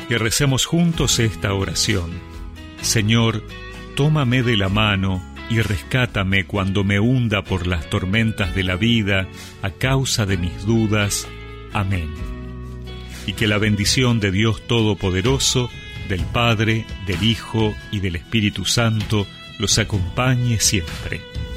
y recemos juntos esta oración. Señor, tómame de la mano y rescátame cuando me hunda por las tormentas de la vida a causa de mis dudas. Amén. Y que la bendición de Dios Todopoderoso, del Padre, del Hijo y del Espíritu Santo los acompañe siempre.